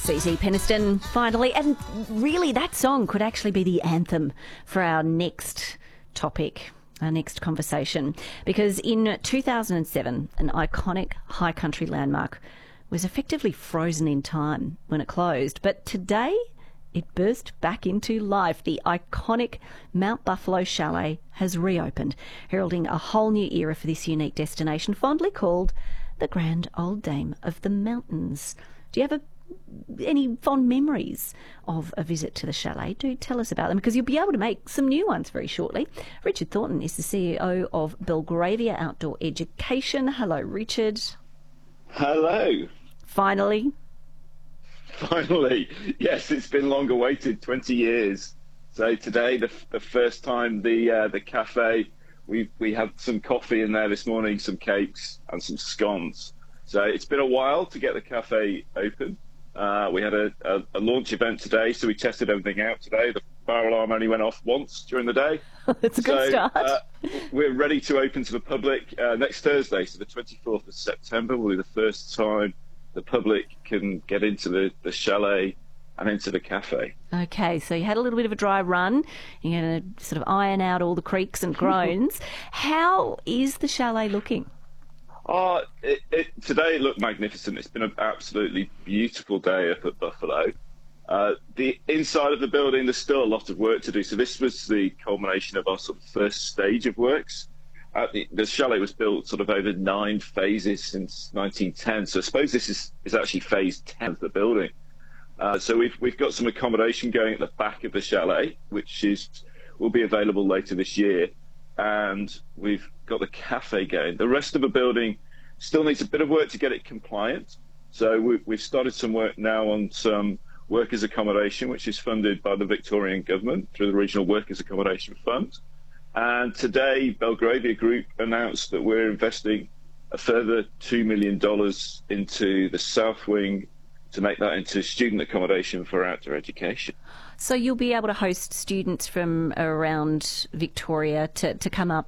CC Peniston, finally. And really, that song could actually be the anthem for our next topic, our next conversation. Because in 2007, an iconic high country landmark was effectively frozen in time when it closed. But today, it burst back into life. The iconic Mount Buffalo Chalet has reopened, heralding a whole new era for this unique destination, fondly called the Grand Old Dame of the Mountains. Do you have any fond memories of a visit to the chalet? Do tell us about them, because you'll be able to make some new ones very shortly. Richard Thornton is the CEO of Belgravia Outdoor Education. Hello, Richard. Hello. Finally. Yes, it's been long awaited, 20 years. So today, the first time the cafe, we had some coffee in there this morning, some cakes and some scones. So it's been a while to get the cafe open. We had a launch event today, so we tested everything out today. The fire alarm only went off once during the day. That's a good start. We're ready to open to the public next Thursday, so the 24th of September will be the first time the public can get into the chalet and into the cafe. Okay, so you had a little bit of a dry run. You're going to sort of iron out all the creaks and groans. How is the chalet looking? Today it looked magnificent. It's been an absolutely beautiful day up at Buffalo. The inside of the building, there's still a lot of work to do. So this was the culmination of our sort of first stage of works. The chalet was built sort of over 9 phases since 1910. So I suppose this is actually phase 10 of the building. So we've got some accommodation going at the back of the chalet, which will be available later this year. And we've got the cafe going. The rest of the building still needs a bit of work to get it compliant. So we've started some work now on some workers' accommodation, which is funded by the Victorian government through the Regional Workers' Accommodation Fund. And today, Belgravia Group announced that we're investing a further $2 million into the South Wing to make that into student accommodation for outdoor education. So you'll be able to host students from around Victoria to come up